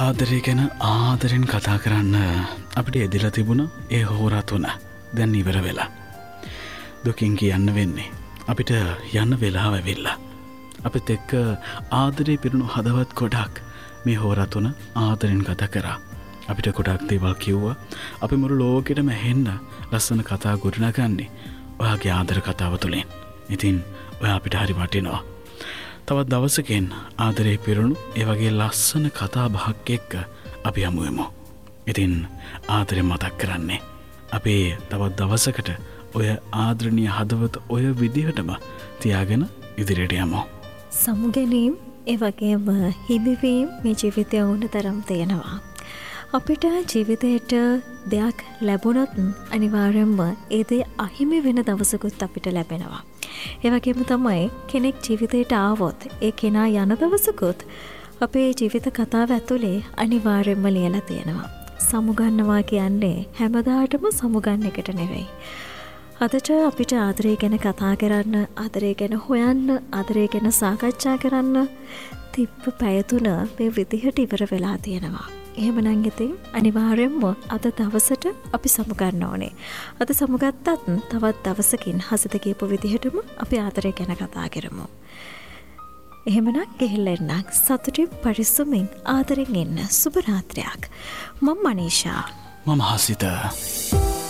ආදරය ගැන ආදරෙන් කතා කරන්න අපිට එදිලා තිබුණ ඒ හෝරා 3 දැන් ඉවර වෙලා. දුකින් කියන්න වෙන්නේ. අපිට යන්න වෙලාව ඇවිල්ලා. අපිත් එක්ක ආදරේ පිරුණු හදවත් ගොඩක් මේ හෝරා 3 ආදරෙන් කතා කරා. අපිට ගොඩක් දේවල් කිව්වා. අපි මුළු ලෝකෙටම ඇහෙන්න ලස්සන කතා ගොඩනගන්නේ ඔයාගේ ආදර කතාව තුළින්. ඉතින් ඔයා අපිට හරි වටිනවා. තවත් දවසකින් ආදරේ පිරුණු ඒ වගේ ලස්සන කතා බහක් එක්ක අපි හමු වෙමු. ඉතින් ආදරේ මතක් කරන්නේ අපි තවත් දවසකට ඔය ආදරණීය හදවත ඔය විදිහටම තියාගෙන ඉදිරියට යමු. සමුගැනීම් ඒ වගේම හිමිවීම මේ ජීවිතය ඕන තරම් තියෙනවා. අපිට ජීවිතයට දෙයක් ලැබුණොත් අනිවාර්යයෙන්ම ඒ දේ අහිමි වෙන දවසකුත් අපිට ලැබෙනවා. ඒ වගේම තමයි කෙනෙක් ජීවිතයට ආවොත් ඒ කෙනා යන දවසකුත් අපේ ජීවිත කතාව ඇතුලේ අනිවාර්යයෙන්ම ලියලා තියෙනවා. සමුගන්නවා කියන්නේ හැමදාටම සමුගන්න එකට නෙවෙයි. අදට අපිට ආදරය ගැන කතා කරන්න, ආදරය ගැන හොයන්න, ආදරය ගැන සාකච්ඡා කරන්න තිබ්බ පැය 3 මේ විදිහට ඉවර වෙලා තියෙනවා. එහෙමනම් ඉතින් අනිවාර්යයෙන්ම අද දවසට අපි සමුගන්න ඕනේ. අද සමුගත්තත් තවත් දවසකින් හසිත කියපු විදිහටම අපි ආදරය ගැන කතා කරමු. එහෙමනම් ගිහිල්ලා එන්න සතුටින් පරිස්සමින් ආදරෙන් ඉන්න සුබ රාත්‍රියක්. මම මනීෂා. මම හසිත.